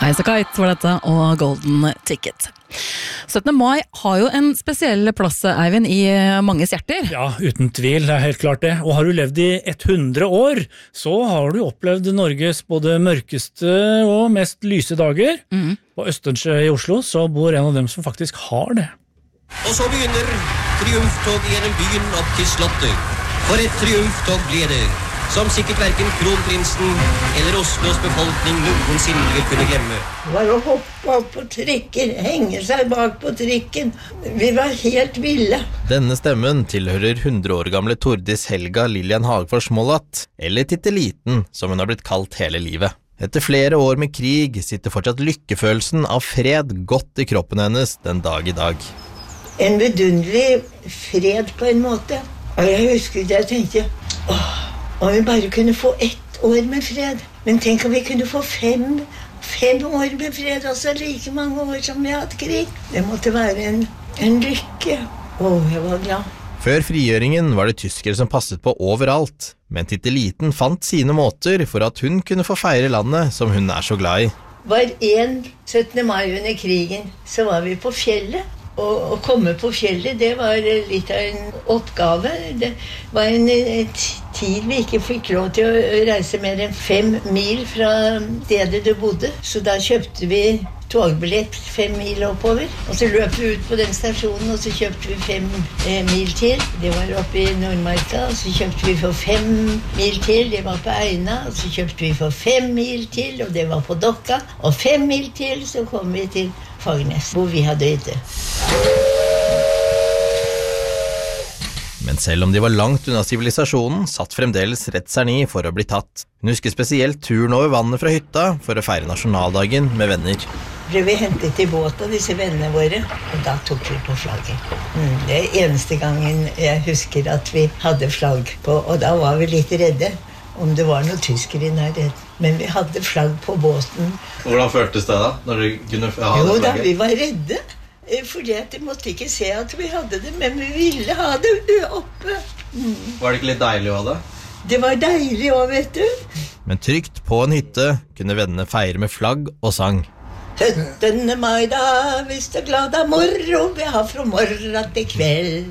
Highasakite var dette, og Golden Ticket. 17. mai har jo en spesiell plass, Eivind, i manges hjerter. Ja, uten tvil, det helt klart det. Og har du levd i 100 år, så har du opplevd Norges både mørkeste og mest lyse dager. På Østensjø i Oslo så bor en av dem som faktisk har det. Og så begynner triumftog gjennom byen opp til slottet. For et triumftog ble det, som sikkert hverken kronprinsen eller Oslos befolkning noensinne vil kunne glemme. Var å hoppe opp på trikken, henge seg bak på trikken. Vi var helt ville. Denne stemmen tilhører 100 år gamle Tordis Helga Lillian Hagfors Mollat, eller Titteliten, som hun har blitt kalt hele livet. Etter flere år med krig sitter fortsatt lykkefølelsen av fred godt i kroppen hennes den dag i dag. En vidunderlig fred på en måte. Og jeg husker det, jeg tenkte, om vi bare kunne få 1 år med fred. Men tenk om vi kunne få 5 år med fred, altså like mange år som vi har hatt krig. Det måtte være en lykke. Jeg var glad. Før frigjøringen var det tyskere som passet på overalt, men Titteliten fant sine måter for at hun kunne få feire landet som hun er så glad i. Var 17. mai under krigen, så var vi på fjellet. Og å komme på fjellet, det var litt av en oppgave. Det var en tid vi ikke fikk lov til å reise mer enn 5 mil fra stedet du bodde. Så da kjøpte vi togbillett 5 mil oppover. Og så løp vi ut på den stasjonen, og så kjøpte vi 5 mil til. Det var oppe i Nordmarka, og så kjøpte vi for 5 mil til. Det var på Eina, og så kjøpte vi for 5 mil til, og det var på Dokka. Og 5 mil til, så kom vi til Fagernes, hvor vi hadde hytte. Men selv om de var langt unna sivilisasjonen, satt fremdeles redselen i for å bli tatt. Hun husker spesielt turen over vannet fra hytta for å feire nasjonaldagen med venner. Ble vi hentet i båt av disse vennene våre, og da tok vi på flagget. Det eneste gangen jeg husker at vi hadde flagg på, og da var vi litt redde om det var noen tyskere i nærheten. Men vi hadde flagg på båten. Hvordan føltes det da, når du kunne ha det flagget? Jo da, vi var redde, fordi at de måtte ikke se at vi hadde det, men vi ville ha det oppe. Var det ikke litt deilig å ha det? Det var deilig også, vet du. Men trygt på en hytte kunne vennene feire med flagg og sang. 17. mai da, hvis du er glad av moro, vi har fra morgen til kveld.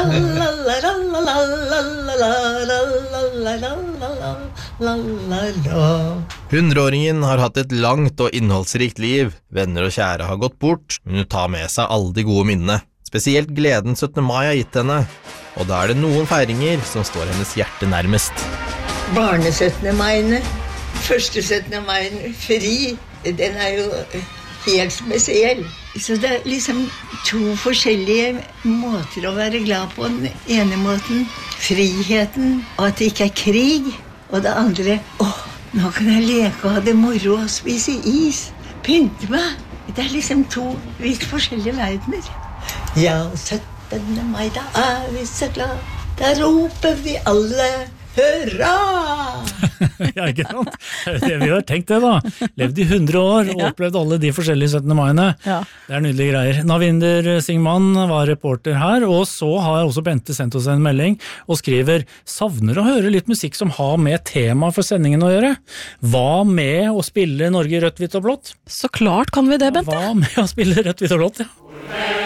Hundreåringen har hatt et langt og innholdsrikt liv. Venner og kjære har gått bort, men hun tar med seg alle de gode minnene. Spesielt gleden 17. mai har gitt henne, og da er det noen feiringer som står hennes hjerte nærmest. Barne 17. mai, første 17. mai, fri. Den er jo helt spesiell. Så det er liksom 2 forskjellige måter å være glad på. Den ene måten, friheten, og at det ikke er krig. Og det andre, nå kan jeg leke og ha det moro og spise is. Pynte meg. Det er liksom 2 vidt forskjellige verdener. Ja, 17. mai, da er vi så glad. Da roper vi alle hurra! Ja, ikke sant? Det vi har tenkt det da. Levd i 100 år og opplevd alle de forskjellige 17. maiene. Ja. Det er nydelige greier. Navinder Singman var reporter her, og så har også Bente sendt oss en melding og skriver: savner å høre litt musikk som har med tema for sendingen å gjøre. Hva med å spille Norge rødt, hvitt og blått? Så klart kan vi det, Bente. Hva med å spille rødt, hvitt og blått, ja.